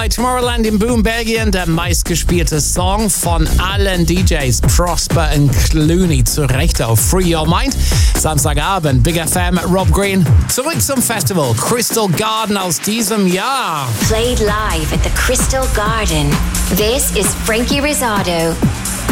Tomorrowland in Boom, Belgien, der meistgespielte Song von allen DJs, Prosper und Clooney, zu Recht auf Free Your Mind. Samstagabend, Big FM, Rob Green. Zurück zum Festival Crystal Garden aus diesem Jahr. Played live at the Crystal Garden. This is Frankie Rizzardo.